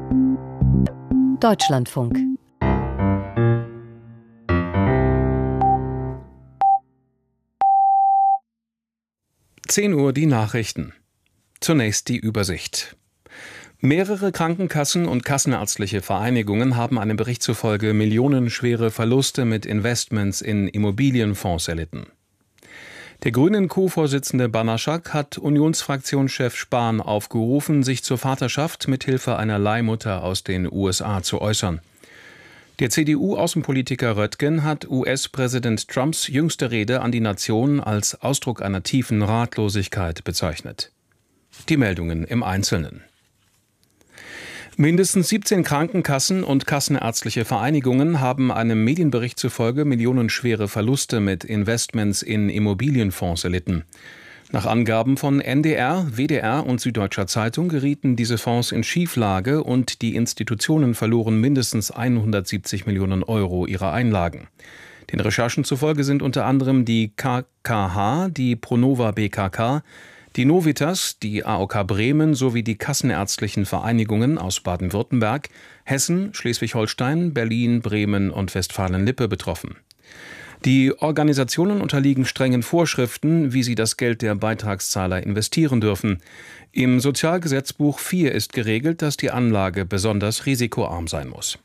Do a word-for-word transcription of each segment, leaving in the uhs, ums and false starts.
Deutschlandfunk. zehn Uhr die Nachrichten. Zunächst die Übersicht. Mehrere Krankenkassen und kassenärztliche Vereinigungen haben einem Bericht zufolge millionenschwere Verluste mit Investments in Immobilienfonds erlitten. Der Grünen-Co-Vorsitzende Banaszak hat Unionsfraktionschef Spahn aufgerufen, sich zur Vaterschaft mit Hilfe einer Leihmutter aus den U S A zu äußern. Der C D U-Außenpolitiker Röttgen hat U S-Präsident Trumps jüngste Rede an die Nation als Ausdruck einer tiefen Ratlosigkeit bezeichnet. Die Meldungen im Einzelnen. Mindestens siebzehn Krankenkassen und kassenärztliche Vereinigungen haben einem Medienbericht zufolge millionenschwere Verluste mit Investments in Immobilienfonds erlitten. Nach Angaben von N D R, W D R und Süddeutscher Zeitung gerieten diese Fonds in Schieflage und die Institutionen verloren mindestens hundertsiebzig Millionen Euro ihrer Einlagen. Den Recherchen zufolge sind unter anderem die K K H, die Pronova B K K, die Novitas, die A O K Bremen sowie die kassenärztlichen Vereinigungen aus Baden-Württemberg, Hessen, Schleswig-Holstein, Berlin, Bremen und Westfalen-Lippe betroffen. Die Organisationen unterliegen strengen Vorschriften, wie sie das Geld der Beitragszahler investieren dürfen. Im Sozialgesetzbuch vier ist geregelt, dass die Anlage besonders risikoarm sein muss.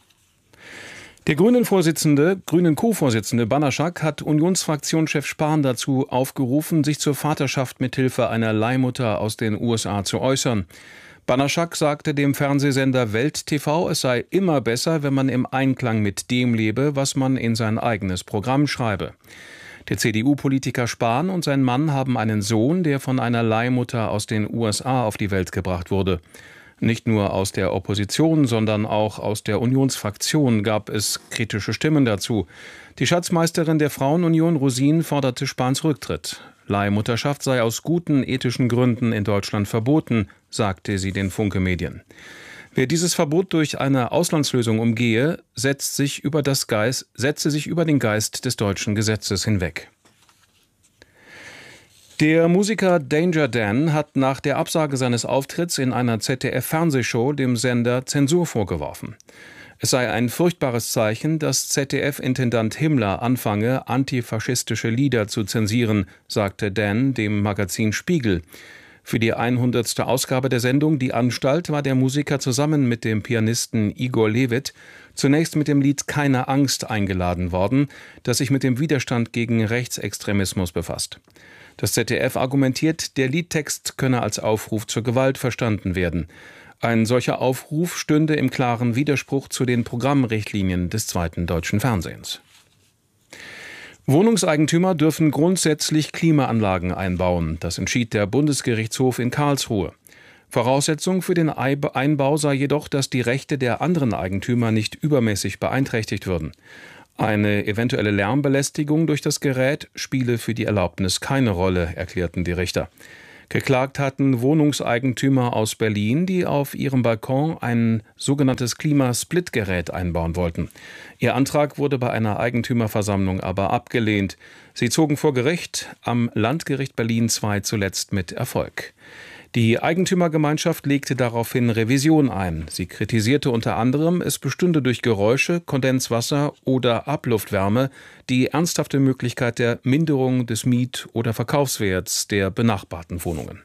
Der Grünen-Vorsitzende, Grünen-Co-Vorsitzende Banaszak hat Unionsfraktionschef Spahn dazu aufgerufen, sich zur Vaterschaft mit Hilfe einer Leihmutter aus den U S A zu äußern. Banaszak sagte dem Fernsehsender Welt T V, es sei immer besser, wenn man im Einklang mit dem lebe, was man in sein eigenes Programm schreibe. Der C D U-Politiker Spahn und sein Mann haben einen Sohn, der von einer Leihmutter aus den U S A auf die Welt gebracht wurde. Nicht nur aus der Opposition, sondern auch aus der Unionsfraktion gab es kritische Stimmen dazu. Die Schatzmeisterin der Frauenunion Rosin forderte Spahns Rücktritt. Leihmutterschaft sei aus guten ethischen Gründen in Deutschland verboten, sagte sie den Funke-Medien. Wer dieses Verbot durch eine Auslandslösung umgehe, setzt sich über das Geist, setze sich über den Geist des deutschen Gesetzes hinweg. Der Musiker Danger Dan hat nach der Absage seines Auftritts in einer Z D F-Fernsehshow dem Sender Zensur vorgeworfen. Es sei ein furchtbares Zeichen, dass Z D F-Intendant Himmler anfange, antifaschistische Lieder zu zensieren, sagte Dan dem Magazin Spiegel. Für die hundertste Ausgabe der Sendung Die Anstalt war der Musiker zusammen mit dem Pianisten Igor Levit zunächst mit dem Lied Keine Angst eingeladen worden, das sich mit dem Widerstand gegen Rechtsextremismus befasst. Das Z D F argumentiert, der Liedtext könne als Aufruf zur Gewalt verstanden werden. Ein solcher Aufruf stünde im klaren Widerspruch zu den Programmrichtlinien des zweiten deutschen Fernsehens. Wohnungseigentümer dürfen grundsätzlich Klimaanlagen einbauen. Das entschied der Bundesgerichtshof in Karlsruhe. Voraussetzung für den Einbau sei jedoch, dass die Rechte der anderen Eigentümer nicht übermäßig beeinträchtigt würden. Eine eventuelle Lärmbelästigung durch das Gerät spiele für die Erlaubnis keine Rolle, erklärten die Richter. Geklagt hatten Wohnungseigentümer aus Berlin, die auf ihrem Balkon ein sogenanntes Klimasplitgerät einbauen wollten. Ihr Antrag wurde bei einer Eigentümerversammlung aber abgelehnt. Sie zogen vor Gericht, am Landgericht Berlin zwei zuletzt mit Erfolg. Die Eigentümergemeinschaft legte daraufhin Revision ein. Sie kritisierte unter anderem, es bestünde durch Geräusche, Kondenswasser oder Abluftwärme die ernsthafte Möglichkeit der Minderung des Miet- oder Verkaufswerts der benachbarten Wohnungen.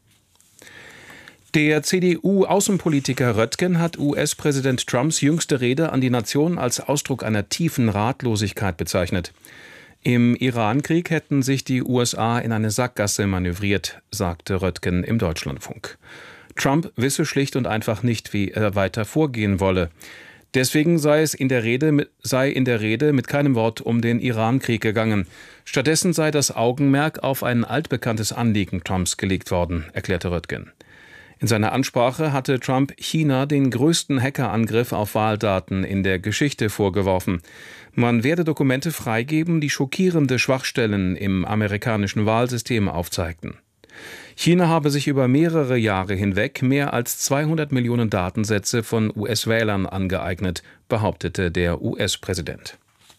Der C D U-Außenpolitiker Röttgen hat U S-Präsident Trumps jüngste Rede an die Nation als Ausdruck einer tiefen Ratlosigkeit bezeichnet. Im Iran-Krieg hätten sich die U S A in eine Sackgasse manövriert, sagte Röttgen im Deutschlandfunk. Trump wisse schlicht und einfach nicht, wie er weiter vorgehen wolle. Deswegen sei es in der Rede, sei in der Rede mit keinem Wort um den Iran-Krieg gegangen. Stattdessen sei das Augenmerk auf ein altbekanntes Anliegen Trumps gelegt worden, erklärte Röttgen. In seiner Ansprache hatte Trump China den größten Hackerangriff auf Wahldaten in der Geschichte vorgeworfen. Man werde Dokumente freigeben, die schockierende Schwachstellen im amerikanischen Wahlsystem aufzeigten. China habe sich über mehrere Jahre hinweg mehr als zweihundert Millionen Datensätze von U S-Wählern angeeignet, behauptete der U S-Präsident.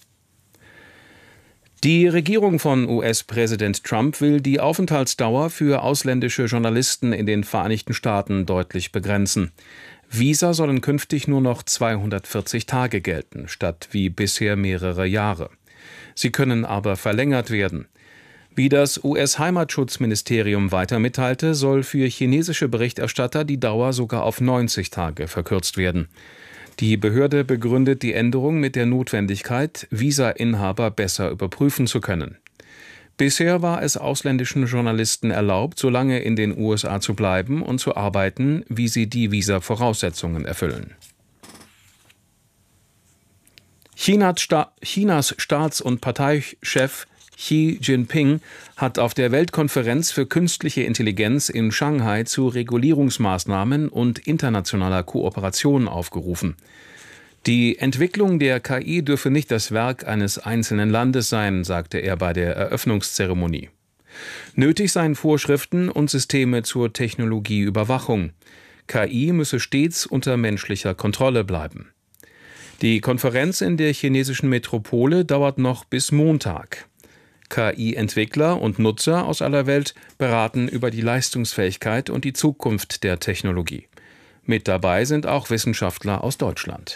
Die Regierung von U S-Präsident Trump will die Aufenthaltsdauer für ausländische Journalisten in den Vereinigten Staaten deutlich begrenzen. Visa sollen künftig nur noch zweihundertvierzig Tage gelten, statt wie bisher mehrere Jahre. Sie können aber verlängert werden. Wie das U S-Heimatschutzministerium weiter mitteilte, soll für chinesische Berichterstatter die Dauer sogar auf neunzig Tage verkürzt werden. Die Behörde begründet die Änderung mit der Notwendigkeit, Visa-Inhaber besser überprüfen zu können. Bisher war es ausländischen Journalisten erlaubt, so lange in den U S A zu bleiben und zu arbeiten, wie sie die Visa-Voraussetzungen erfüllen. Chinas, Sta- Chinas Staats- und Parteichef Xi Jinping hat auf der Weltkonferenz für künstliche Intelligenz in Shanghai zu Regulierungsmaßnahmen und internationaler Kooperation aufgerufen. Die Entwicklung der K I dürfe nicht das Werk eines einzelnen Landes sein, sagte er bei der Eröffnungszeremonie. Nötig seien Vorschriften und Systeme zur Technologieüberwachung. K I müsse stets unter menschlicher Kontrolle bleiben. Die Konferenz in der chinesischen Metropole dauert noch bis Montag. K I-Entwickler und Nutzer aus aller Welt beraten über die Leistungsfähigkeit und die Zukunft der Technologie. Mit dabei sind auch Wissenschaftler aus Deutschland.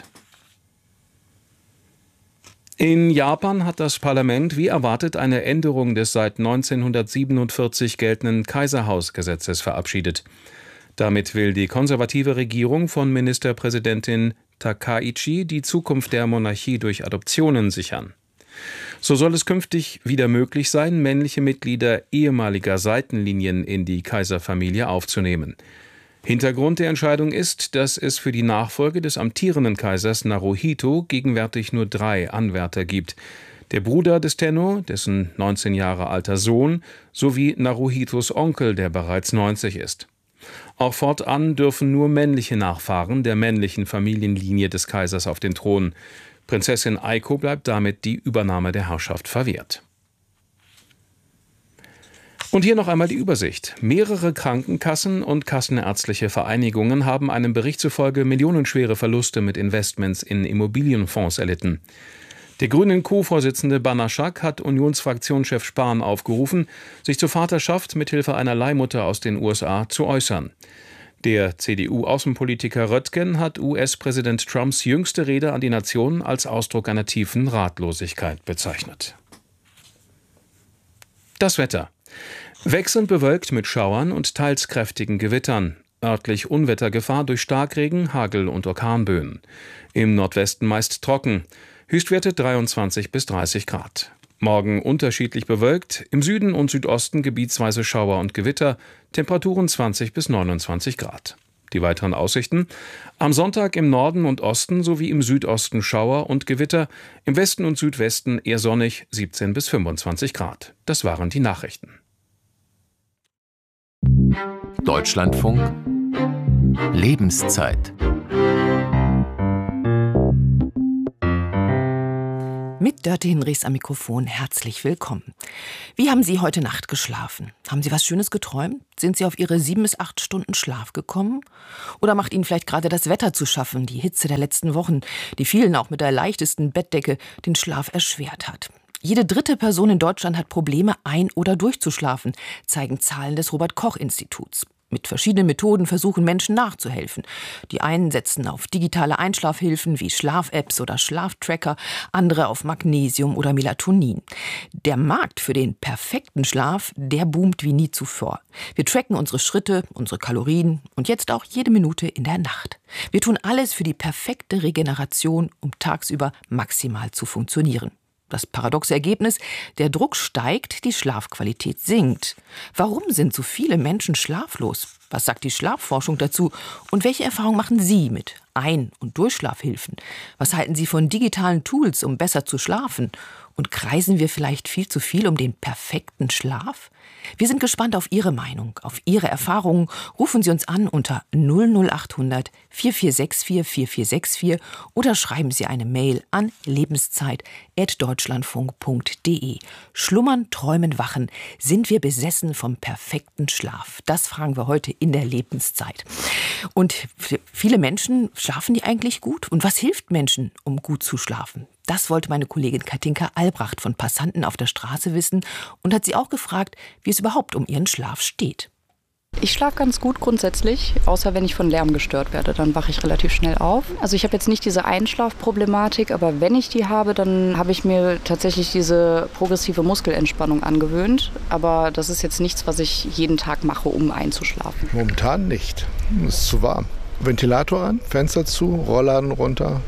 In Japan hat das Parlament wie erwartet eine Änderung des seit neunzehnhundertsiebenundvierzig geltenden Kaiserhausgesetzes verabschiedet. Damit will die konservative Regierung von Ministerpräsidentin Takaichi die Zukunft der Monarchie durch Adoptionen sichern. So soll es künftig wieder möglich sein, männliche Mitglieder ehemaliger Seitenlinien in die Kaiserfamilie aufzunehmen. Hintergrund der Entscheidung ist, dass es für die Nachfolge des amtierenden Kaisers Naruhito gegenwärtig nur drei Anwärter gibt. Der Bruder des Tenno, dessen neunzehn Jahre alter Sohn, sowie Naruhitos Onkel, der bereits neunzig ist. Auch fortan dürfen nur männliche Nachfahren der männlichen Familienlinie des Kaisers auf den Thron. Prinzessin Aiko bleibt damit die Übernahme der Herrschaft verwehrt. Und hier noch einmal die Übersicht. Mehrere Krankenkassen und kassenärztliche Vereinigungen haben einem Bericht zufolge millionenschwere Verluste mit Investments in Immobilienfonds erlitten. Der grünen Co-Vorsitzende Banaschak hat Unionsfraktionschef Spahn aufgerufen, sich zur Vaterschaft mithilfe einer Leihmutter aus den U S A zu äußern. Der C D U-Außenpolitiker Röttgen hat U S-Präsident Trumps jüngste Rede an die Nation als Ausdruck einer tiefen Ratlosigkeit bezeichnet. Das Wetter. Wechselnd bewölkt mit Schauern und teils kräftigen Gewittern. Örtlich Unwettergefahr durch Starkregen, Hagel und Orkanböen. Im Nordwesten meist trocken. Höchstwerte dreiundzwanzig bis dreißig Grad. Morgen unterschiedlich bewölkt, im Süden und Südosten gebietsweise Schauer und Gewitter, Temperaturen zwanzig bis neunundzwanzig Grad. Die weiteren Aussichten: Am Sonntag im Norden und Osten sowie im Südosten Schauer und Gewitter, im Westen und Südwesten eher sonnig, siebzehn bis fünfundzwanzig Grad. Das waren die Nachrichten. Deutschlandfunk Lebenszeit. Mit Dörte Hinrichs am Mikrofon herzlich willkommen. Wie haben Sie heute Nacht geschlafen? Haben Sie was Schönes geträumt? Sind Sie auf Ihre sieben bis acht Stunden Schlaf gekommen? Oder macht Ihnen vielleicht gerade das Wetter zu schaffen, die Hitze der letzten Wochen, die vielen auch mit der leichtesten Bettdecke den Schlaf erschwert hat? Jede dritte Person in Deutschland hat Probleme, ein- oder durchzuschlafen, zeigen Zahlen des Robert-Koch-Instituts. Mit verschiedenen Methoden versuchen Menschen nachzuhelfen. Die einen setzen auf digitale Einschlafhilfen wie Schlaf-Apps oder Schlaftracker, andere auf Magnesium oder Melatonin. Der Markt für den perfekten Schlaf, der boomt wie nie zuvor. Wir tracken unsere Schritte, unsere Kalorien und jetzt auch jede Minute in der Nacht. Wir tun alles für die perfekte Regeneration, um tagsüber maximal zu funktionieren. Das paradoxe Ergebnis: Der Druck steigt, die Schlafqualität sinkt. Warum sind so viele Menschen schlaflos? Was sagt die Schlafforschung dazu? Und welche Erfahrungen machen Sie mit Ein- und Durchschlafhilfen? Was halten Sie von digitalen Tools, um besser zu schlafen? Und kreisen wir vielleicht viel zu viel um den perfekten Schlaf? Wir sind gespannt auf Ihre Meinung, auf Ihre Erfahrungen. Rufen Sie uns an unter null null achthundert vier vier sechs vier vier vier sechs vier oder schreiben Sie eine Mail an lebenszeit at deutschlandfunk punkt de. Schlummern, träumen, wachen. Sind wir besessen vom perfekten Schlaf? Das fragen wir heute in der Lebenszeit. Und viele Menschen, schlafen die eigentlich gut? Und was hilft Menschen, um gut zu schlafen? Das wollte meine Kollegin Katinka Albrecht von Passanten auf der Straße wissen und hat sie auch gefragt, wie es überhaupt um ihren Schlaf steht. Ich schlafe ganz gut grundsätzlich, außer wenn ich von Lärm gestört werde, dann wache ich relativ schnell auf. Also ich habe jetzt nicht diese Einschlafproblematik, aber wenn ich die habe, dann habe ich mir tatsächlich diese progressive Muskelentspannung angewöhnt. Aber das ist jetzt nichts, was ich jeden Tag mache, um einzuschlafen. Momentan nicht. Es ist zu warm. Ventilator an, Fenster zu, Rollladen runter.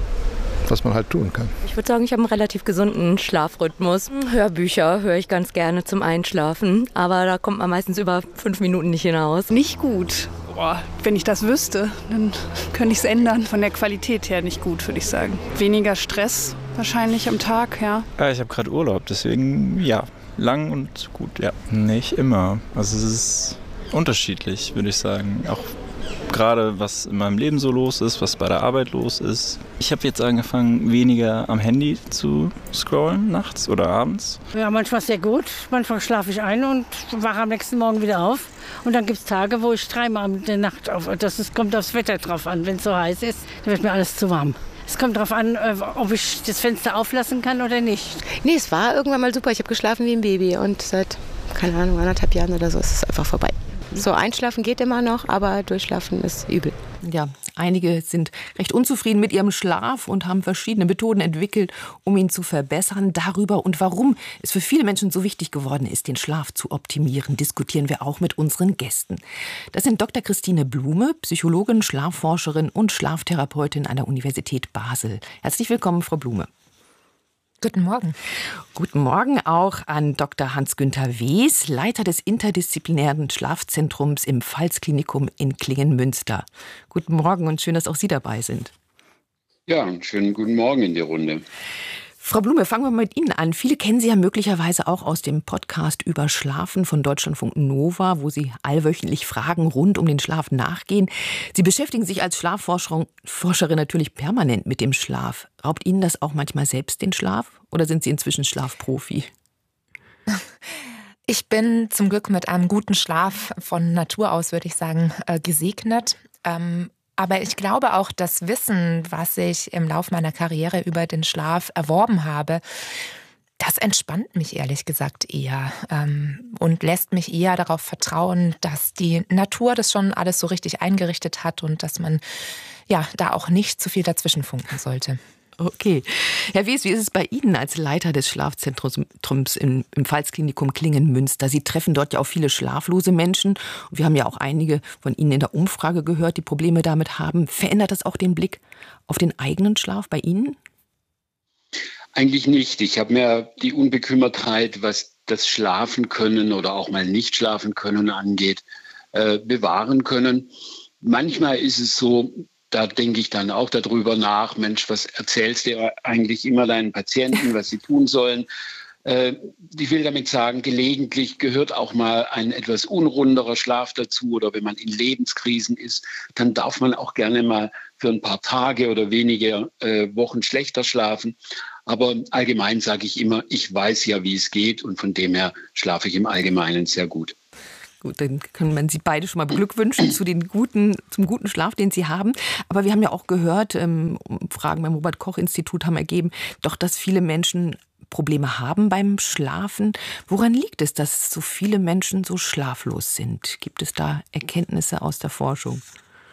Was man halt tun kann. Ich würde sagen, ich habe einen relativ gesunden Schlafrhythmus. Hörbücher höre ich ganz gerne zum Einschlafen, aber da kommt man meistens über fünf Minuten nicht hinaus. Nicht gut. Boah, wenn ich das wüsste, dann könnte ich es ändern. Von der Qualität her nicht gut, würde ich sagen. Weniger Stress wahrscheinlich am Tag, ja. Ja, ich habe gerade Urlaub, deswegen ja, lang und gut, ja. Nicht immer. Also es ist unterschiedlich, würde ich sagen. Auch gerade was in meinem Leben so los ist, was bei der Arbeit los ist. Ich habe jetzt angefangen, weniger am Handy zu scrollen nachts oder abends. Ja, manchmal sehr gut. Manchmal schlafe ich ein und wache am nächsten Morgen wieder auf. Und dann gibt es Tage, wo ich dreimal in der Nacht auf. Das ist, kommt aufs Wetter drauf an. Wenn es so heiß ist, dann wird mir alles zu warm. Es kommt darauf an, ob ich das Fenster auflassen kann oder nicht. Nee, es war irgendwann mal super. Ich habe geschlafen wie ein Baby und seit, keine Ahnung, anderthalb Jahren oder so ist es einfach vorbei. So, einschlafen geht immer noch, aber durchschlafen ist übel. Ja, einige sind recht unzufrieden mit ihrem Schlaf und haben verschiedene Methoden entwickelt, um ihn zu verbessern. Darüber und warum es für viele Menschen so wichtig geworden ist, den Schlaf zu optimieren, diskutieren wir auch mit unseren Gästen. Das sind Doktor Christine Blume, Psychologin, Schlafforscherin und Schlaftherapeutin an der Universität Basel. Herzlich willkommen, Frau Blume. Guten Morgen. Guten Morgen auch an Doktor Hans-Günther Wes, Leiter des interdisziplinären Schlafzentrums im Pfalz-Klinikum in Klingen-Münster. Guten Morgen und schön, dass auch Sie dabei sind. Ja, einen schönen guten Morgen in die Runde. Frau Blume, fangen wir mal mit Ihnen an. Viele kennen Sie ja möglicherweise auch aus dem Podcast über Schlafen von Deutschlandfunk Nova, wo Sie allwöchentlich Fragen rund um den Schlaf nachgehen. Sie beschäftigen sich als Schlafforscherin natürlich permanent mit dem Schlaf. Raubt Ihnen das auch manchmal selbst den Schlaf oder sind Sie inzwischen Schlafprofi? Ich bin zum Glück mit einem guten Schlaf von Natur aus, würde ich sagen, gesegnet. Ähm, Aber ich glaube auch, das Wissen, was ich im Laufe meiner Karriere über den Schlaf erworben habe, das entspannt mich ehrlich gesagt eher ähm, und lässt mich eher darauf vertrauen, dass die Natur das schon alles so richtig eingerichtet hat und dass man ja da auch nicht zu viel dazwischen funken sollte. Okay. Herr Wes, wie ist es bei Ihnen als Leiter des Schlafzentrums im, im Pfalz-Klinikum Klingen-Münster? Sie treffen dort ja auch viele schlaflose Menschen. Und wir haben ja auch einige von Ihnen in der Umfrage gehört, die Probleme damit haben. Verändert das auch den Blick auf den eigenen Schlaf bei Ihnen? Eigentlich nicht. Ich habe mir die Unbekümmertheit, was das Schlafen können oder auch mal nicht schlafen können angeht, äh, bewahren können. Manchmal ist es so, da denke ich dann auch darüber nach, Mensch, was erzählst du eigentlich immer deinen Patienten, was sie tun sollen? Äh, ich will damit sagen, gelegentlich gehört auch mal ein etwas unrunderer Schlaf dazu oder wenn man in Lebenskrisen ist, dann darf man auch gerne mal für ein paar Tage oder wenige äh, Wochen schlechter schlafen. Aber allgemein sage ich immer, ich weiß ja, wie es geht und von dem her schlafe ich im Allgemeinen sehr gut. Gut, dann können wir Sie beide schon mal beglückwünschen zu den guten, zum guten Schlaf, den Sie haben. Aber wir haben ja auch gehört, ähm, Fragen beim Robert-Koch-Institut haben ergeben, doch, dass viele Menschen Probleme haben beim Schlafen. Woran liegt es, dass so viele Menschen so schlaflos sind? Gibt es da Erkenntnisse aus der Forschung?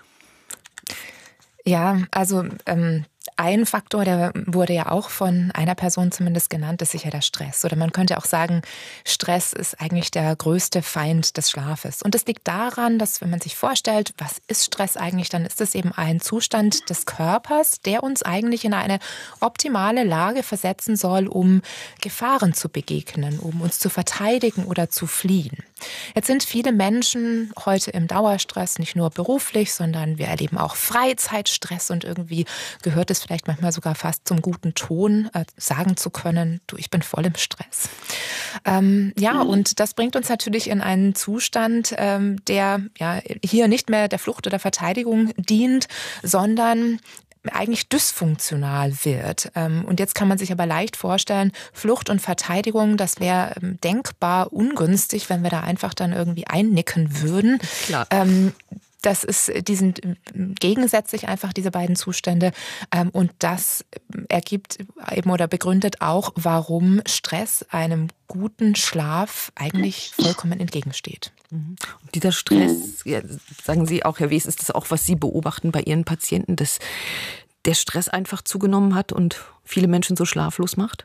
Ja, also ähm, ein Faktor, der wurde ja auch von einer Person zumindest genannt, ist sicher der Stress. Oder man könnte auch sagen, Stress ist eigentlich der größte Feind des Schlafes. Und das liegt daran, dass wenn man sich vorstellt, was ist Stress eigentlich, dann ist es eben ein Zustand des Körpers, der uns eigentlich in eine optimale Lage versetzen soll, um Gefahren zu begegnen, um uns zu verteidigen oder zu fliehen. Jetzt sind viele Menschen heute im Dauerstress, nicht nur beruflich, sondern wir erleben auch Freizeitstress und irgendwie gehört es vielleicht manchmal sogar fast zum guten Ton, äh, sagen zu können, du, ich bin voll im Stress. Ähm, ja, und das bringt uns natürlich in einen Zustand, ähm, der ja hier nicht mehr der Flucht oder Verteidigung dient, sondern eigentlich dysfunktional wird. Und jetzt kann man sich aber leicht vorstellen, Flucht und Verteidigung, das wäre denkbar ungünstig, wenn wir da einfach dann irgendwie einnicken würden. Klar. Ähm, Das ist, die sind gegensätzlich einfach, diese beiden Zustände. Und das ergibt eben oder begründet auch, warum Stress einem guten Schlaf eigentlich vollkommen entgegensteht. Und dieser Stress, ja, sagen Sie auch, Herr Wes, ist das auch, was Sie beobachten bei Ihren Patienten, dass der Stress einfach zugenommen hat und viele Menschen so schlaflos macht?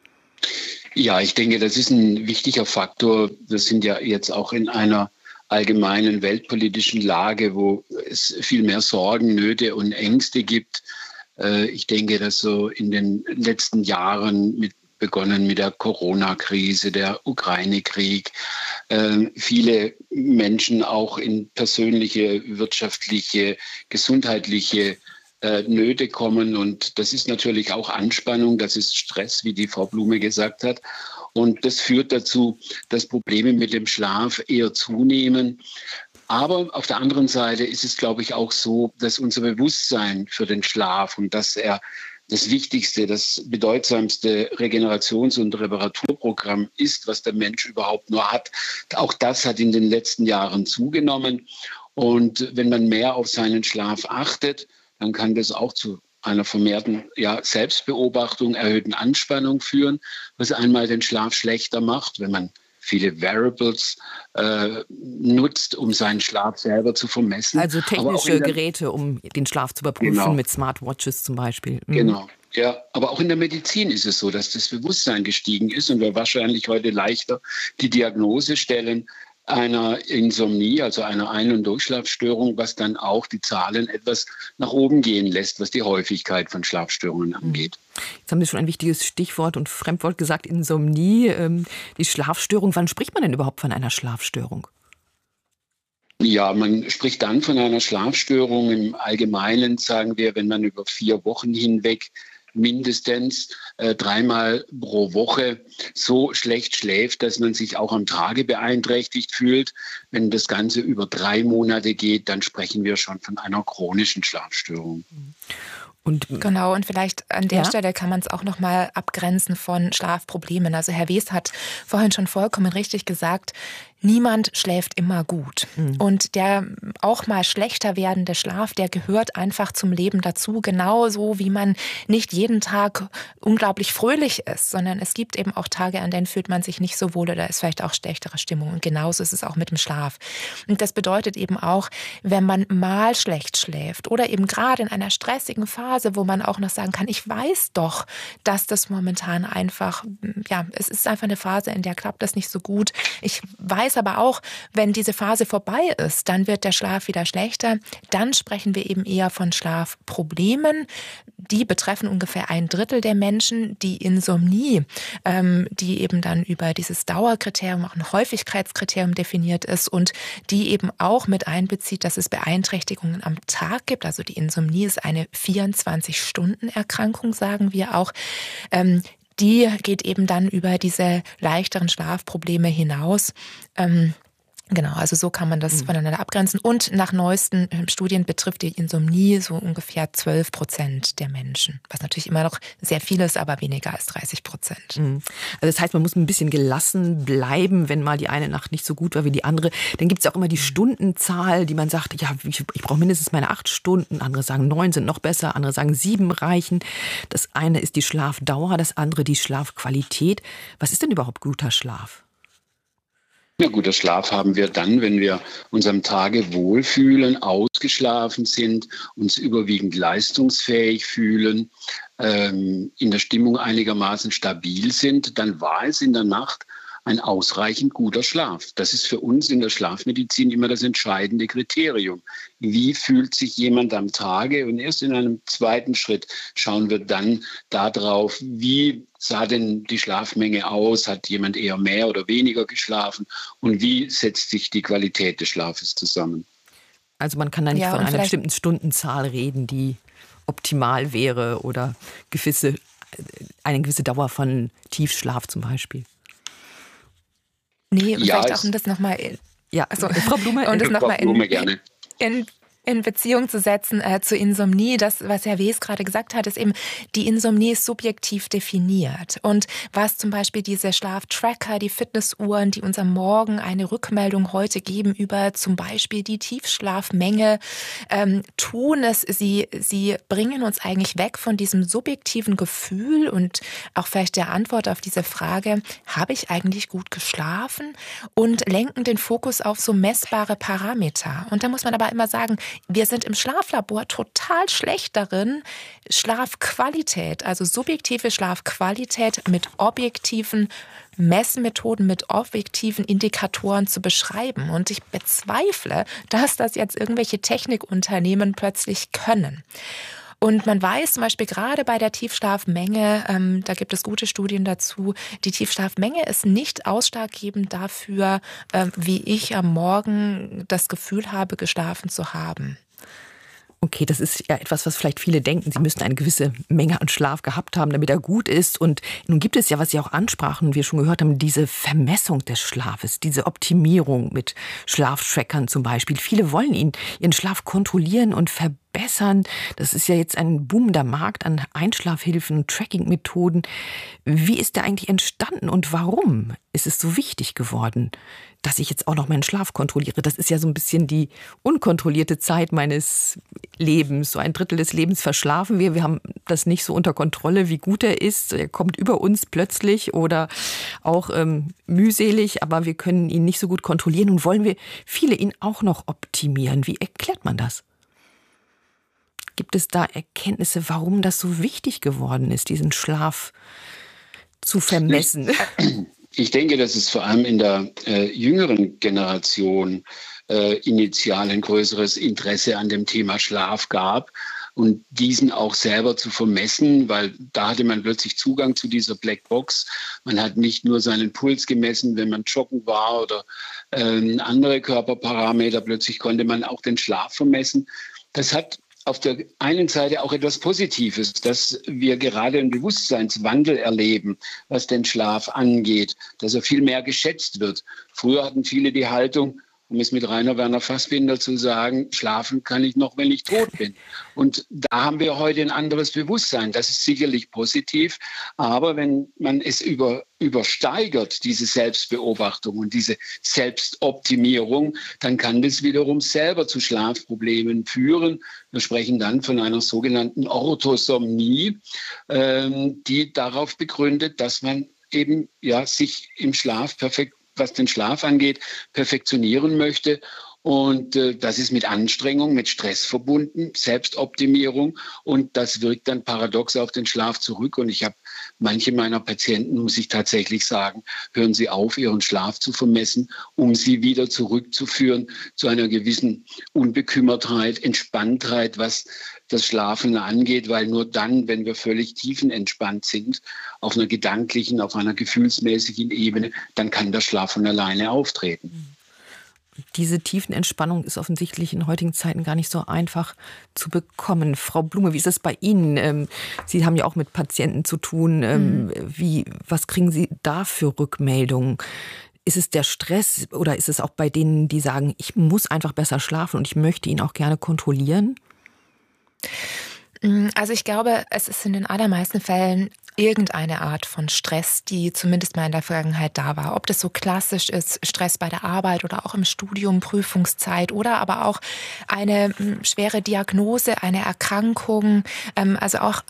Ja, ich denke, das ist ein wichtiger Faktor. Wir sind ja jetzt auch in einer allgemeinen weltpolitischen Lage, wo es viel mehr Sorgen, Nöte und Ängste gibt. Ich denke, dass so in den letzten Jahren, mit, begonnen mit der Corona-Krise, der Ukraine-Krieg, viele Menschen auch in persönliche, wirtschaftliche, gesundheitliche Nöte kommen. Und das ist natürlich auch Anspannung, das ist Stress, wie die Frau Blume gesagt hat. Und das führt dazu, dass Probleme mit dem Schlaf eher zunehmen. Aber auf der anderen Seite ist es, glaube ich, auch so, dass unser Bewusstsein für den Schlaf und dass er das wichtigste, das bedeutsamste Regenerations- und Reparaturprogramm ist, was der Mensch überhaupt nur hat. Auch das hat in den letzten Jahren zugenommen. Und wenn man mehr auf seinen Schlaf achtet, dann kann das auch zu einer vermehrten ja, Selbstbeobachtung, erhöhten Anspannung führen, was einmal den Schlaf schlechter macht, wenn man viele Variables äh, nutzt, um seinen Schlaf selber zu vermessen. Also technische der, Geräte, um den Schlaf zu überprüfen, genau. Mit Smartwatches zum Beispiel. Mhm. Genau, ja. Aber auch in der Medizin ist es so, dass das Bewusstsein gestiegen ist und wir wahrscheinlich heute leichter die Diagnose stellen einer Insomnie, also einer Ein- und Durchschlafstörung, was dann auch die Zahlen etwas nach oben gehen lässt, was die Häufigkeit von Schlafstörungen angeht. Jetzt haben Sie schon ein wichtiges Stichwort und Fremdwort gesagt, Insomnie, ähm, die Schlafstörung. Wann spricht man denn überhaupt von einer Schlafstörung? Ja, man spricht dann von einer Schlafstörung. Im Allgemeinen sagen wir, wenn man über vier Wochen hinweg mindestens äh, dreimal pro Woche so schlecht schläft, dass man sich auch am Tage beeinträchtigt fühlt. Wenn das Ganze über drei Monate geht, dann sprechen wir schon von einer chronischen Schlafstörung. Und genau, und vielleicht an der ja? Stelle kann man es auch noch mal abgrenzen von Schlafproblemen. Also Herr Wes hat vorhin schon vollkommen richtig gesagt, niemand schläft immer gut. Mhm. Und der auch mal schlechter werdende Schlaf, der gehört einfach zum Leben dazu. Genauso wie man nicht jeden Tag unglaublich fröhlich ist, sondern es gibt eben auch Tage, an denen fühlt man sich nicht so wohl oder ist vielleicht auch schlechtere Stimmung. Und genauso ist es auch mit dem Schlaf. Und das bedeutet eben auch, wenn man mal schlecht schläft oder eben gerade in einer stressigen Phase, wo man auch noch sagen kann, ich weiß doch, dass das momentan einfach, ja, es ist einfach eine Phase, in der klappt das nicht so gut. Ich weiß aber auch, wenn diese Phase vorbei ist, dann wird der Schlaf wieder schlechter. Dann sprechen wir eben eher von Schlafproblemen. Die betreffen ungefähr ein Drittel der Menschen. Die Insomnie, ähm, die eben dann über dieses Dauerkriterium, auch ein Häufigkeitskriterium definiert ist und die eben auch mit einbezieht, dass es Beeinträchtigungen am Tag gibt. Also die Insomnie ist eine vierundzwanzig-Stunden-Erkrankung, sagen wir auch. Ähm, Die geht eben dann über diese leichteren Schlafprobleme hinaus. Ähm, genau, also so kann man das mhm. voneinander abgrenzen. Und nach neuesten Studien betrifft die Insomnie so ungefähr zwölf Prozent der Menschen. Was natürlich immer noch sehr viel ist, aber weniger als dreißig Prozent. Mhm. Also das heißt, man muss ein bisschen gelassen bleiben, wenn mal die eine Nacht nicht so gut war wie die andere. Dann gibt es auch immer die Stundenzahl, die man sagt, ja, ich, ich brauche mindestens meine acht Stunden. Andere sagen, neun sind noch besser. Andere sagen, sieben reichen. Das eine ist die Schlafdauer, das andere die Schlafqualität. Was ist denn überhaupt guter Schlaf? Ja, guter Schlaf haben wir dann, wenn wir uns am Tage wohlfühlen, ausgeschlafen sind, uns überwiegend leistungsfähig fühlen, ähm, in der Stimmung einigermaßen stabil sind. Dann war es in der Nacht ein ausreichend guter Schlaf. Das ist für uns in der Schlafmedizin immer das entscheidende Kriterium. Wie fühlt sich jemand am Tage? Und erst in einem zweiten Schritt schauen wir dann darauf, wie sah denn die Schlafmenge aus? Hat jemand eher mehr oder weniger geschlafen? Und wie setzt sich die Qualität des Schlafes zusammen? Also man kann da nicht ja, von einer bestimmten Stundenzahl reden, die optimal wäre oder gewisse, eine gewisse Dauer von Tiefschlaf zum Beispiel. Nee, und ja, vielleicht auch um das nochmal, ja, also, Frau Blume, und das Frau noch mal Blume in, gerne. in in Beziehung zu setzen äh, zur Insomnie. Das, was Herr Wes gerade gesagt hat, ist eben, die Insomnie ist subjektiv definiert. Und was zum Beispiel diese Schlaftracker, die Fitnessuhren, die uns am Morgen eine Rückmeldung heute geben über zum Beispiel die Tiefschlafmenge, ähm, tun es, sie, sie bringen uns eigentlich weg von diesem subjektiven Gefühl und auch vielleicht der Antwort auf diese Frage, habe ich eigentlich gut geschlafen? Und lenken den Fokus auf so messbare Parameter. Und da muss man aber immer sagen, wir sind im Schlaflabor total schlecht darin, Schlafqualität, also subjektive Schlafqualität mit objektiven Messmethoden, mit objektiven Indikatoren zu beschreiben. Und ich bezweifle, dass das jetzt irgendwelche Technikunternehmen plötzlich können. Und man weiß zum Beispiel gerade bei der Tiefschlafmenge, ähm, da gibt es gute Studien dazu, die Tiefschlafmenge ist nicht ausschlaggebend dafür, ähm, wie ich am Morgen das Gefühl habe, geschlafen zu haben. Okay, das ist ja etwas, was vielleicht viele denken, sie müssten eine gewisse Menge an Schlaf gehabt haben, damit er gut ist. Und nun gibt es ja, was Sie auch ansprachen und wir schon gehört haben, diese Vermessung des Schlafes, diese Optimierung mit Schlaftrackern zum Beispiel. Viele wollen ihn, ihren Schlaf kontrollieren und verbessern. Das ist ja jetzt ein boomender Markt an Einschlafhilfen, Tracking-Methoden. Wie ist der eigentlich entstanden und warum ist es so wichtig geworden, dass ich jetzt auch noch meinen Schlaf kontrolliere? Das ist ja so ein bisschen die unkontrollierte Zeit meines Lebens. So ein Drittel des Lebens verschlafen wir. Wir haben das nicht so unter Kontrolle, wie gut er ist. Er kommt über uns plötzlich oder auch ähm, mühselig, aber wir können ihn nicht so gut kontrollieren. Und wollen wir viele ihn auch noch optimieren? Wie erklärt man das? Gibt es da Erkenntnisse, warum das so wichtig geworden ist, diesen Schlaf zu vermessen? Ich denke, dass es vor allem in der äh, jüngeren Generation äh, initial ein größeres Interesse an dem Thema Schlaf gab und diesen auch selber zu vermessen, weil da hatte man plötzlich Zugang zu dieser Blackbox. Man hat nicht nur seinen Puls gemessen, wenn man joggen war oder äh, andere Körperparameter. Plötzlich konnte man auch den Schlaf vermessen. Das hat auf der einen Seite auch etwas Positives, dass wir gerade einen Bewusstseinswandel erleben, was den Schlaf angeht, dass er viel mehr geschätzt wird. Früher hatten viele die Haltung, um es mit Rainer Werner Fassbinder zu sagen, schlafen kann ich noch, wenn ich tot bin. Und da haben wir heute ein anderes Bewusstsein. Das ist sicherlich positiv. Aber wenn man es über, übersteigert, diese Selbstbeobachtung und diese Selbstoptimierung, dann kann das wiederum selber zu Schlafproblemen führen. Wir sprechen dann von einer sogenannten Orthosomnie, ähm, die darauf begründet, dass man eben ja, sich im Schlaf perfekt was den Schlaf angeht, perfektionieren möchte. Und äh, das ist mit Anstrengung, mit Stress verbunden, Selbstoptimierung. Und das wirkt dann paradox auf den Schlaf zurück. Und ich habe manche meiner Patienten, muss ich tatsächlich sagen, hören Sie auf, ihren Schlaf zu vermessen, um sie wieder zurückzuführen zu einer gewissen Unbekümmertheit, Entspanntheit, was das Schlafen angeht. Weil nur dann, wenn wir völlig tiefenentspannt sind, auf einer gedanklichen, auf einer gefühlsmäßigen Ebene, dann kann der Schlaf von alleine auftreten. Diese Tiefenentspannung ist offensichtlich in heutigen Zeiten gar nicht so einfach zu bekommen. Frau Blume, wie ist es bei Ihnen? Sie haben ja auch mit Patienten zu tun. Mhm. Wie, was kriegen Sie da für Rückmeldungen? Ist es der Stress oder ist es auch bei denen, die sagen, ich muss einfach besser schlafen und ich möchte ihn auch gerne kontrollieren? Also ich glaube, es ist in den allermeisten Fällen irgendeine Art von Stress, die zumindest mal in der Vergangenheit da war. Ob das so klassisch ist, Stress bei der Arbeit oder auch im Studium, Prüfungszeit oder aber auch eine schwere Diagnose, eine Erkrankung, also auch